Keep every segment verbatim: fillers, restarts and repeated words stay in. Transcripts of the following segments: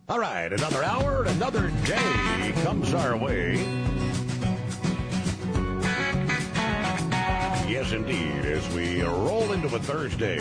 All right, another hour, another day comes our way. Yes, indeed, as we roll into a Thursday.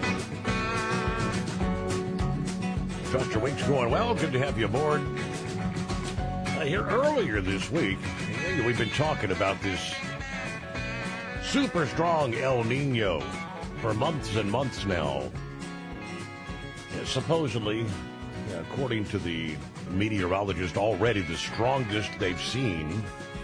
Trust your week's going well. Good to have you aboard. Uh, here earlier this week, we've been talking about this super strong El Nino for months and months now. Uh, supposedly, according to the meteorologist, already the strongest they've seen,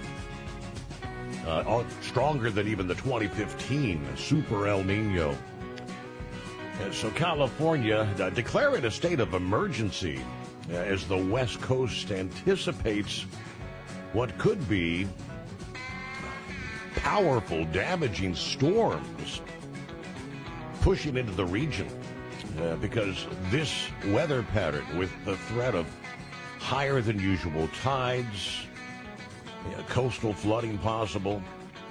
uh, stronger than even the twenty fifteen Super El Nino. Uh, so California uh, declaring a state of emergency uh, as the West Coast anticipates what could be powerful, damaging storms pushing into the region. Uh, because this weather pattern, with the threat of higher than usual tides, yeah, coastal flooding possible,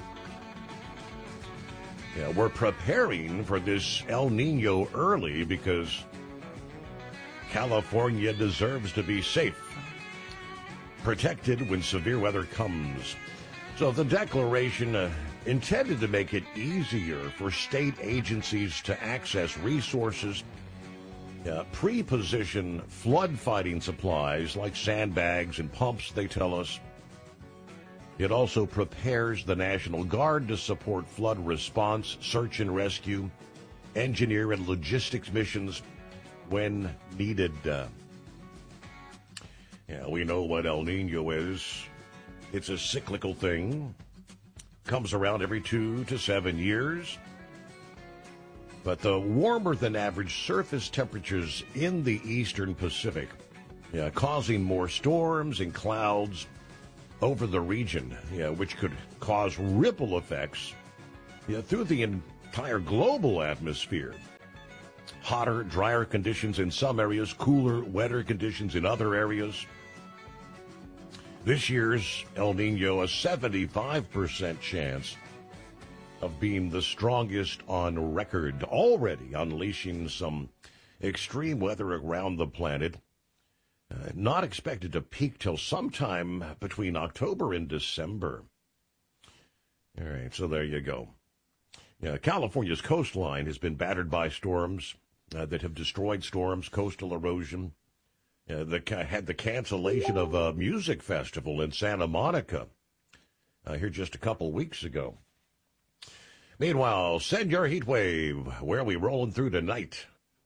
yeah, we're preparing for this El Nino early because California deserves to be safe, protected when severe weather comes. So the declaration uh, intended to make it easier for state agencies to access resources, uh, pre-position flood-fighting supplies like sandbags and pumps, they tell us. It also prepares the National Guard to support flood response, search and rescue, engineer and logistics missions when needed. Uh, yeah, we know what El Nino is. It's a cyclical thing. Comes around every two to seven years. But the warmer than average surface temperatures in the eastern Pacific, yeah, causing more storms and clouds over the region, yeah, which could cause ripple effects, yeah, through the entire global atmosphere. Hotter, drier conditions in some areas, cooler, wetter conditions in other areas. This year's El Nino, a seventy-five percent chance of being the strongest on record, already unleashing some extreme weather around the planet. Uh, not expected to peak till sometime between October and December. All right, so there you go. Yeah, California's coastline has been battered by storms uh, that have destroyed storms, coastal erosion. Uh, the, had the cancellation of a music festival in Santa Monica uh, here just a couple weeks ago. Meanwhile, send your heat wave. Where are we rolling through tonight?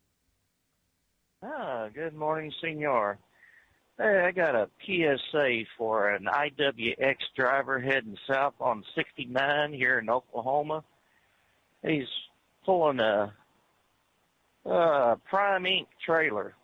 Ah, good morning, senor. Hey, I got a P S A for an I W X driver heading south on sixty-nine here in Oklahoma. He's pulling a, a Prime Ink trailer.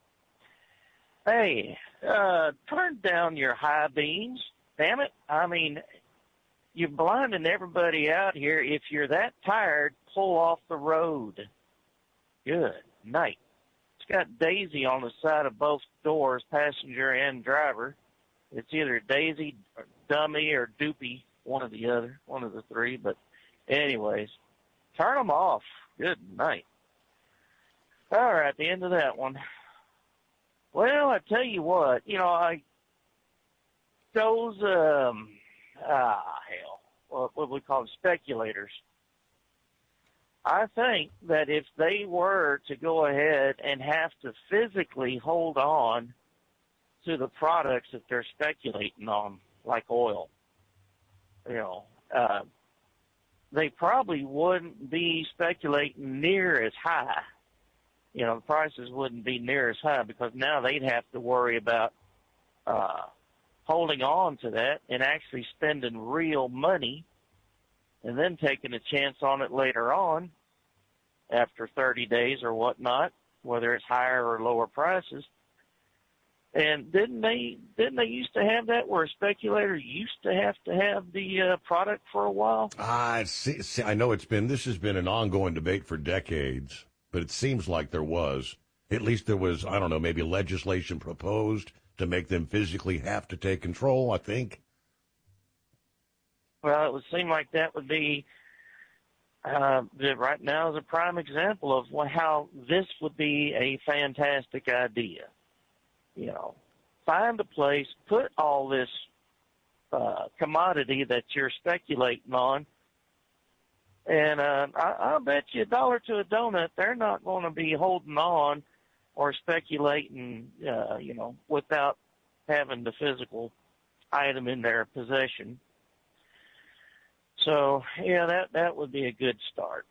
Hey, uh, turn down your high beams. Damn it. I mean, you're blinding everybody out here. If you're that tired, pull off the road. Good night. It's got Daisy on the side of both doors, passenger and driver. It's either Daisy, or Dummy, or Doopy, one or the other, one of the three. But anyways, turn them off. Good night. All right, the end of that one. Well, I tell you what, you know, I those um ah hell, what, what we call them, speculators. I think that if they were to go ahead and have to physically hold on to the products that they're speculating on, like oil, you know, uh, they probably wouldn't be speculating near as high. You know, the prices wouldn't be near as high because now they'd have to worry about uh, holding on to that and actually spending real money and then taking a chance on it later on after thirty days or whatnot, whether it's higher or lower prices. And didn't they didn't they used to have that where a speculator used to have to have the uh, product for a while? Ah, see, see, I know it's been, this has been an ongoing debate for decades. But it seems like there was, at least there was, I don't know, maybe legislation proposed to make them physically have to take control, I think. Well, it would seem like that would be, uh, that right now is a prime example of how this would be a fantastic idea. you know, find a place, put all this uh, commodity that you're speculating on, and uh, I, I'll bet you a dollar to a donut they're not going to be holding on or speculating, uh, you know, without having the physical item in their possession. So, yeah, that, that would be a good start.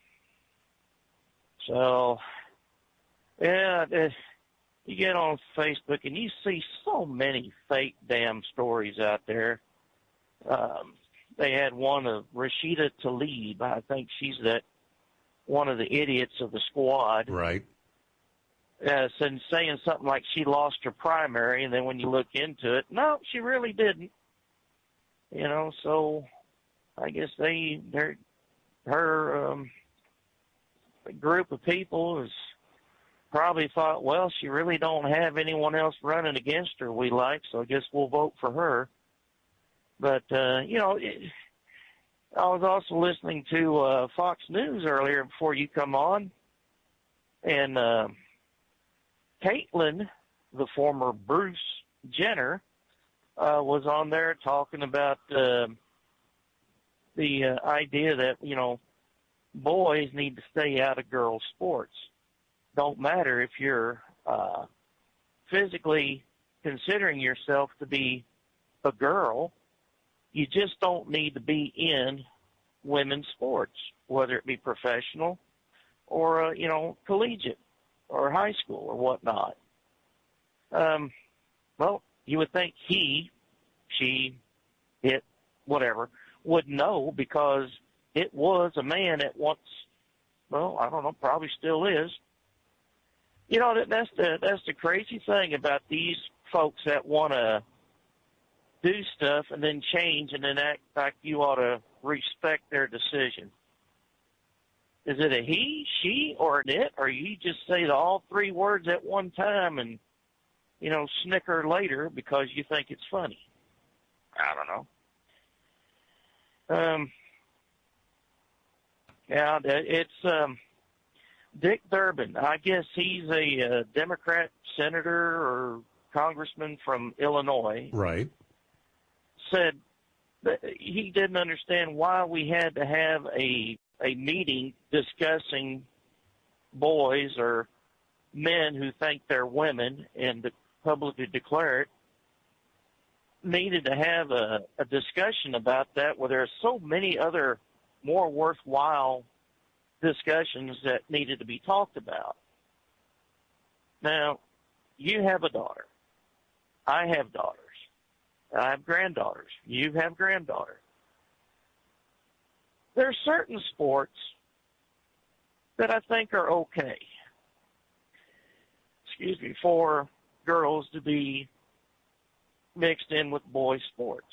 So, yeah, you get on Facebook and you see so many fake damn stories out there. Um, they had one of Rashida Tlaib. I think she's that one of the idiots of the squad. Right. Uh, saying something like she lost her primary, and then when you look into it, no, she really didn't. You know, so I guess they, they're, her um, group of people has probably thought, well, she really don't have anyone else running against her we like, so I guess we'll vote for her. But, uh, you know, it, I was also listening to uh, Fox News earlier before you come on, and uh, Caitlyn, the former Bruce Jenner, uh, was on there talking about uh, the uh, idea that, you know, boys need to stay out of girls' sports. Don't matter if you're uh, physically considering yourself to be a girl, you just don't need to be in women's sports, whether it be professional or, uh, you know, collegiate or high school or whatnot. Um, well, you would think he, she, it, whatever, would know because it was a man at once, well, I don't know, probably still is. You know, that, that's the that's the crazy thing about these folks that want to do stuff and then change and then act like you ought to respect their decision. Is it a he, she, or an it, or you just say all three words at one time and, you know, snicker later because you think it's funny? I don't know. Um, yeah, it's um, Dick Durbin. I guess he's a, a Democrat senator or congressman from Illinois. Right. Said that he didn't understand why we had to have a a meeting discussing boys or men who think they're women and to publicly declare it. Needed to have a, a discussion about that where there's so many other more worthwhile discussions that needed to be talked about. Now, you have a daughter. I have daughters. I have granddaughters. You have granddaughters. There are certain sports that I think are okay, excuse me, for girls to be mixed in with boys' sports.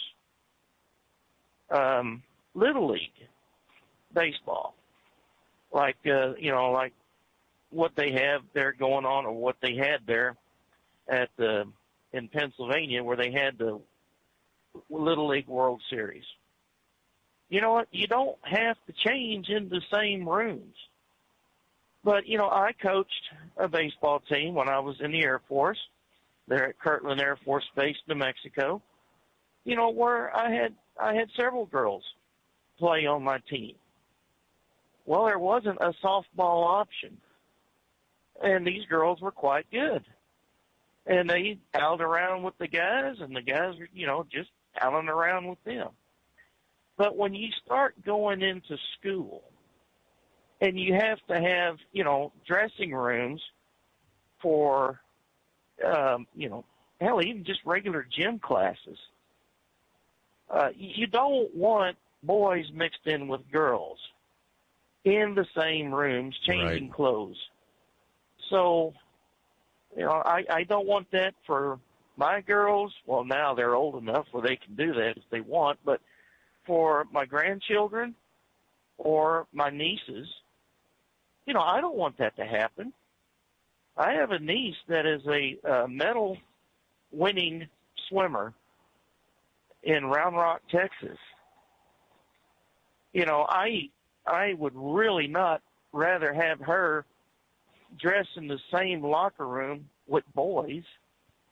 Um, Little League baseball, like, uh, you know, like what they have there going on or what they had there at the, in Pennsylvania where they had the Little League World Series. You know what? You don't have to change in the same rooms. But, you know, I coached a baseball team when I was in the Air Force. There at Kirtland Air Force Base, New Mexico. You know, where I had I had several girls play on my team. Well, there wasn't a softball option. And these girls were quite good. And they palled around with the guys, and the guys were, you know, just palling around with them. But when you start going into school and you have to have, you know, dressing rooms for, um, you know, hell, even just regular gym classes, uh, you don't want boys mixed in with girls in the same rooms, changing right. clothes. So, you know, I, I don't want that for my girls. Well, now they're old enough where they can do that if they want, but for my grandchildren or my nieces, you know, I don't want that to happen. I have a niece that is a uh, medal-winning swimmer in Round Rock, Texas. You know, I I would really not rather have her dress in the same locker room with boys.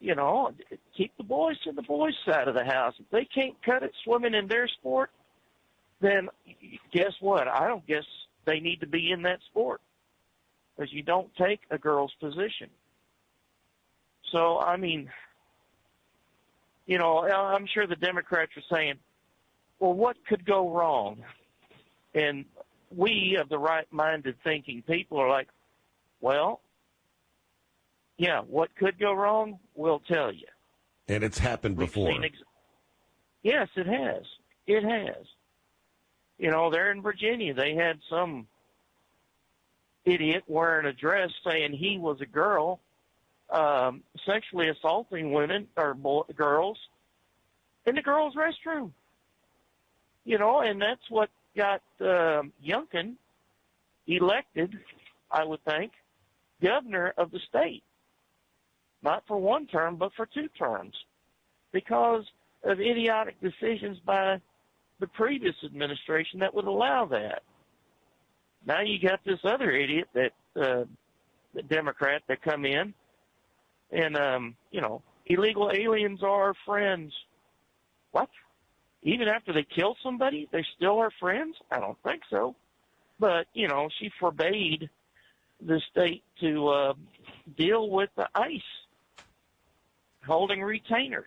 you know, keep the boys to the boys' side of the house. If they can't cut it swimming in their sport, then guess what? I don't guess they need to be in that sport, because you don't take a girl's position. So, I mean, you know, I'm sure the Democrats are saying, well, what could go wrong? And we of the right-minded thinking people are like, well, yeah, what could go wrong? We'll tell you. And it's happened We've before. Ex- yes, it has. It has. You know, there in Virginia, they had some idiot wearing a dress saying he was a girl, um, sexually assaulting women or boy, girls in the girls' restroom. You know, and that's what got uh, Youngkin elected, I would think, governor of the state. Not for one term, but for two terms, because of idiotic decisions by the previous administration that would allow that. Now you got this other idiot, that uh, the Democrat, that come in, and, um, you know, illegal aliens are our friends. What? Even after they kill somebody, they're still our friends? I don't think so. But, you know, she forbade the state to uh, deal with the ICE holding retainers.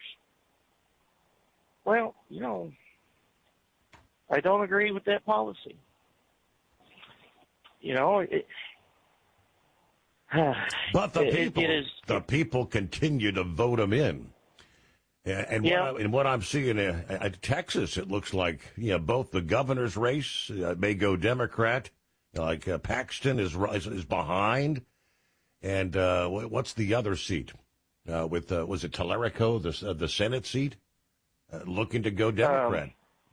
Well, you know, I don't agree with that policy. You know, it, but the it, people, it is, the people continue to vote them in. And, yeah. what, I, and what I'm seeing in, in Texas, it looks like, you know, both the governor's race uh, may go Democrat, like uh, Paxton is, is is behind, and uh, what's the other seat? Uh, with uh, was it Tellerico, the uh, the Senate seat, uh, looking to go Democrat? Um,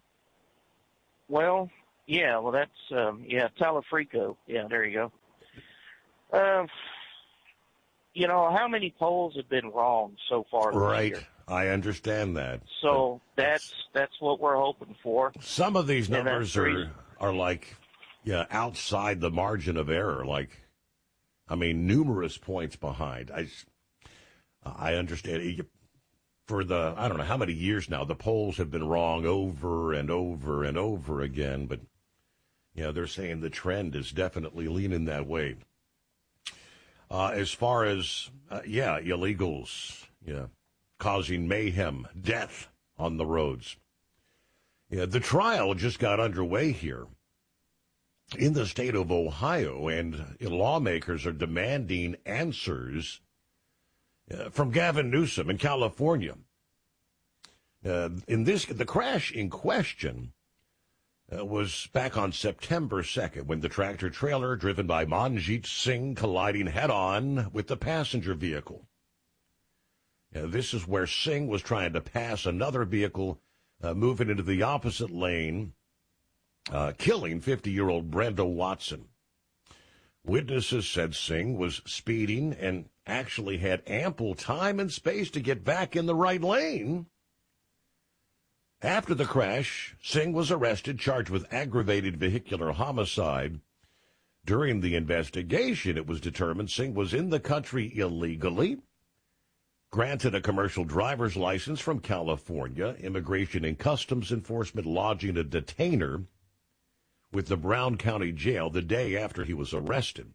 well, yeah, well that's um, yeah, Talafrico. Yeah, there you go. Um, you know, how many polls have been wrong so far this Right. year? I understand that. So that's that's what we're hoping for. Some of these numbers are reason. are like, yeah, outside the margin of error. Like, I mean, numerous points behind. I, I understand. For the, I don't know how many years now, the polls have been wrong over and over and over again. But, you know, they're saying the trend is definitely leaning that way. Uh, as far as, uh, yeah, illegals, yeah, causing mayhem, death on the roads. Yeah, the trial just got underway here in the state of Ohio, and lawmakers are demanding answers uh, from Gavin Newsom in California. Uh, in this, the crash in question uh, was back on September second, when the tractor trailer driven by Manjit Singh colliding head-on with the passenger vehicle. Uh, this is where Singh was trying to pass another vehicle uh, moving into the opposite lane, uh, killing fifty-year-old Brenda Watson. Witnesses said Singh was speeding and actually had ample time and space to get back in the right lane. After the crash, Singh was arrested, charged with aggravated vehicular homicide. During the investigation, it was determined Singh was in the country illegally, granted a commercial driver's license from California. Immigration and Customs Enforcement lodging a detainer with the Brown County Jail the day after he was arrested.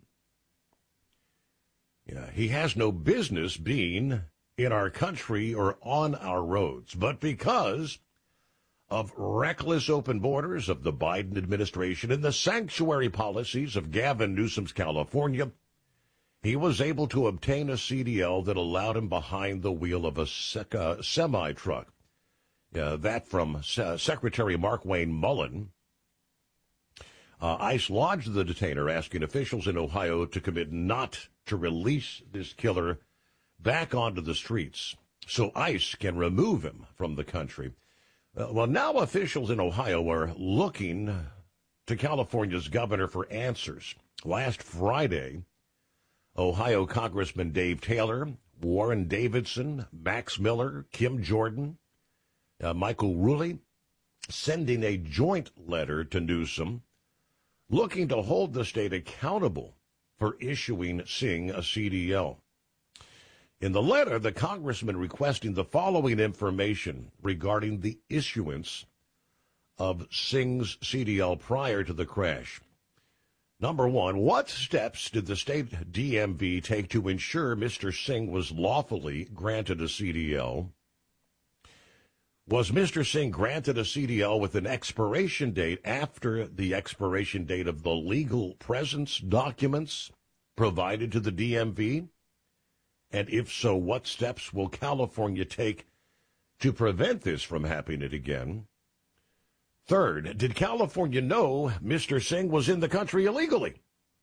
Yeah, he has no business being in our country or on our roads, but because of reckless open borders of the Biden administration and the sanctuary policies of Gavin Newsom's California, he was able to obtain a C D L that allowed him behind the wheel of a sec- uh, semi-truck. Uh, that from uh, Secretary Mark Wayne Mullen. Uh, ICE lodged the detainer, asking officials in Ohio to commit not to release this killer back onto the streets so ICE can remove him from the country. Uh, well, now officials in Ohio are looking to California's governor for answers. Last Friday, Ohio Congressman Dave Taylor, Warren Davidson, Max Miller, Kim Jordan, uh, Michael Rulli, sending a joint letter to Newsom looking to hold the state accountable for issuing Singh a C D L. In the letter, the congressman requesting the following information regarding the issuance of Singh's C D L prior to the crash. Number one, what steps did the state D M V take to ensure Mister Singh was lawfully granted a C D L? Was Mister Singh granted a C D L with an expiration date after the expiration date of the legal presence documents provided to the D M V? And if so, what steps will California take to prevent this from happening again? Third, did California know Mister Singh was in the country illegally?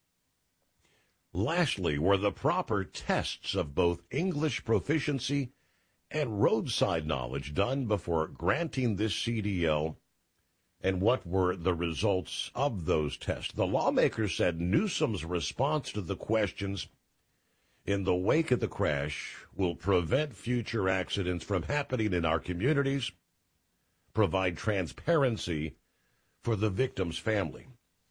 Lastly, were the proper tests of both English proficiency and roadside knowledge done before granting this C D L? And what were the results of those tests? The lawmakers said Newsom's response to the questions in the wake of the crash will prevent future accidents from happening in our communities, provide transparency for the victim's family.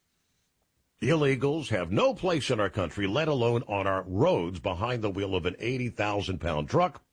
Illegals have no place in our country, let alone on our roads behind the wheel of an eighty thousand pound truck.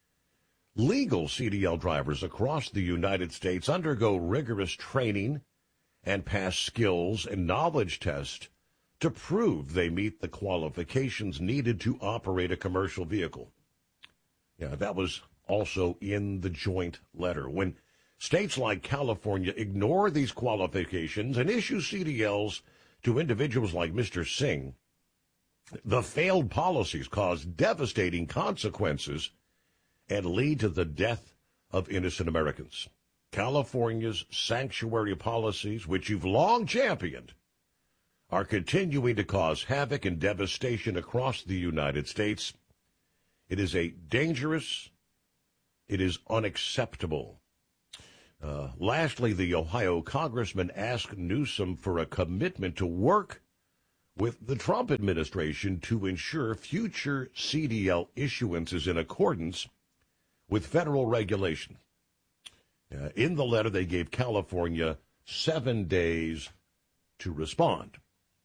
Legal C D L drivers across the United States undergo rigorous training and pass skills and knowledge tests to prove they meet the qualifications needed to operate a commercial vehicle. Yeah, that was also in the joint letter. When states like California ignore these qualifications and issue C D Ls to individuals like Mister Singh, the failed policies cause devastating consequences and lead to the death of innocent Americans. California's sanctuary policies, which you've long championed, are continuing to cause havoc and devastation across the United States. It is a dangerous, it is unacceptable. Uh, lastly, the Ohio congressman asked Newsom for a commitment to work with the Trump administration to ensure future C D L issuance is in accordance with federal regulation. Uh, in the letter, they gave California seven days to respond.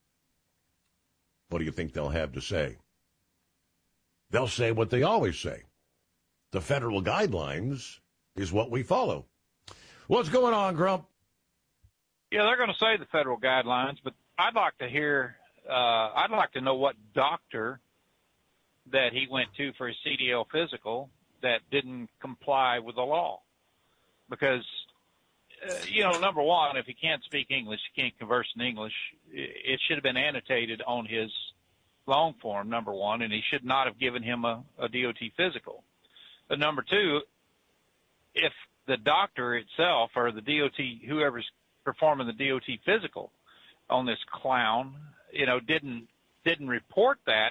What do you think they'll have to say? They'll say what they always say. The federal guidelines is what we follow. What's going on, Grump? Yeah, they're going to say the federal guidelines, but I'd like to hear, uh, I'd like to know what doctor that he went to for his C D L physical that didn't comply with the law. Because, uh, you know, number one, if he can't speak English, he can't converse in English, it should have been annotated on his long form, number one, and he should not have given him a, a D O T physical. But number two, if the doctor itself or the D O T, whoever's performing the D O T physical on this clown, you know, didn't didn't report that,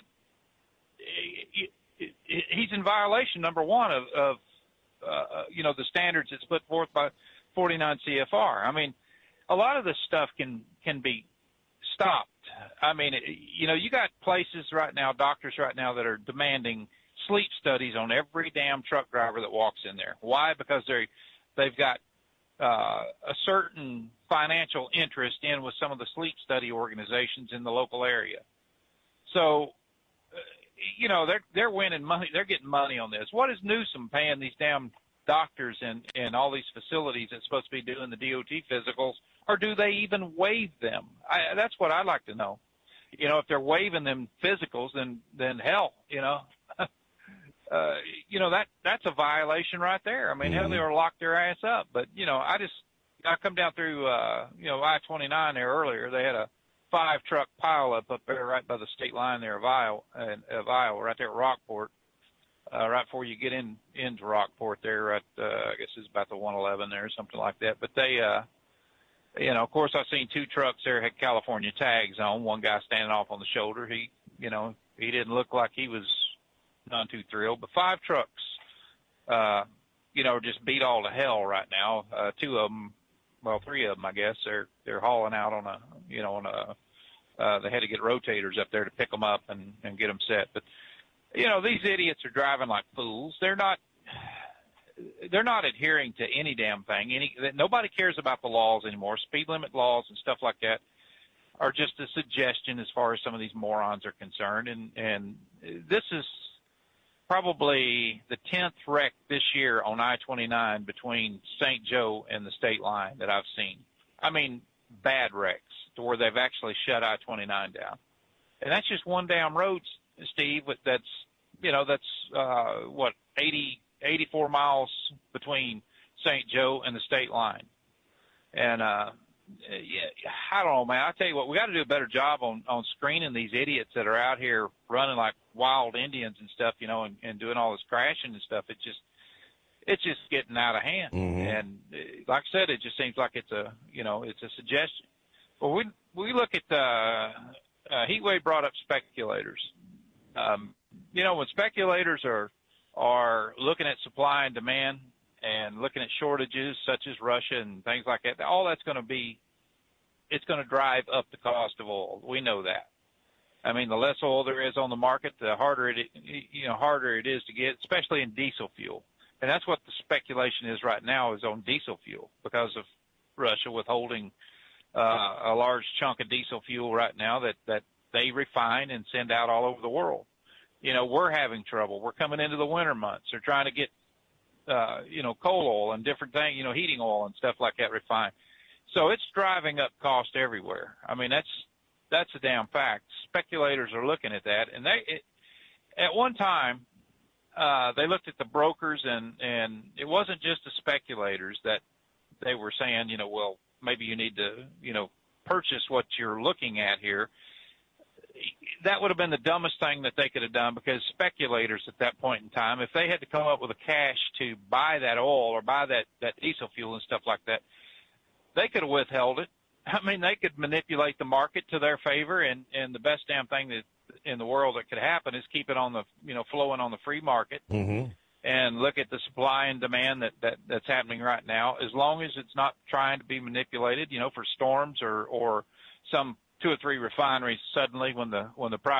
he's in violation, number one, of, of uh, you know, the standards that's put forth by forty-nine C F R. I mean, a lot of this stuff can can be stopped. I mean, you know, you got places right now, doctors right now that are demanding sleep studies on every damn truck driver that walks in there. Why? Because they they've got uh, a certain financial interest in with some of the sleep study organizations in the local area. So, uh, you know, they're they're winning money. They're getting money on this. What is Newsom paying these damn doctors and and all these facilities that's supposed to be doing the D O T physicals, or do they even waive them? I, that's what I'd like to know. You know, if they're waiving them physicals, then then hell, you know. Uh, you know, that that's a violation right there. I mean, mm-hmm. hell, they were locked their ass up. But, you know, I just, I come down through, uh, you know, I twenty-nine there earlier. They had a five-truck pileup up there right by the state line there of Iowa, uh, of Iowa right there at Rockport, uh, right before you get in into Rockport there at, uh, I guess it's about the one eleven there or something like that. But they, uh, you know, of course, I've seen two trucks there had California tags on, one guy standing off on the shoulder. He, you know, he didn't look like he was none too thrilled, but five trucks, uh, you know, just beat all to hell right now. Uh, two of them, well, three of them, I guess, they're they're hauling out on a, you know, on a. Uh, they had to get rotators up there to pick them up and and get them set. But you know, these idiots are driving like fools. They're not. They're not adhering to any damn thing. Any nobody cares about the laws anymore. Speed limit laws and stuff like that are just a suggestion as far as some of these morons are concerned. And and this is. probably the tenth wreck this year on I twenty-nine between Saint Joe and the state line that I've seen. I mean, bad wrecks to where they've actually shut I twenty-nine down. And that's just one damn road, Steve, that's, you know, that's, uh, what, eighty, eighty-four miles between Saint Joe and the state line. And, uh, yeah, I don't know, man. I tell you what, we got to do a better job on, on screening these idiots that are out here running like wild Indians and stuff, you know, and, and doing all this crashing and stuff. It just, it's just getting out of hand. Mm-hmm. And uh, like I said, it just seems like it's a, you know, it's a suggestion. Well, we, we look at, uh, uh, Heatwave brought up speculators. Um, you know, when speculators are, are looking at supply and demand and looking at shortages such as Russia and things like that, all that's going to be, it's going to drive up the cost of oil. We know that. I mean, the less oil there is on the market, the harder it, you know, harder it is to get, especially in diesel fuel. And that's what the speculation is right now, is on diesel fuel because of Russia withholding uh, a large chunk of diesel fuel right now that, that they refine and send out all over the world. You know, we're having trouble. We're coming into the winter months. They're trying to get, uh, you know, coal oil and different things, you know, heating oil and stuff like that refined. So it's driving up cost everywhere. I mean, that's, that's a damn fact. Speculators are looking at that. And they, it, at one time, uh, they looked at the brokers and, and it wasn't just the speculators that they were saying, you know, well, maybe you need to, you know, purchase what you're looking at here. That would have been the dumbest thing that they could have done, because speculators at that point in time, if they had to come up with a cash to buy that oil or buy that, that diesel fuel and stuff like that, they could have withheld it. I mean, they could manipulate the market to their favor, and, and the best damn thing that in the world that could happen is keep it on the, you know, flowing on the free market. Mm-hmm. And look at the supply and demand that, that, that's happening right now. As long as it's not trying to be manipulated, you know, for storms or, or some two or three refineries suddenly when the, when the price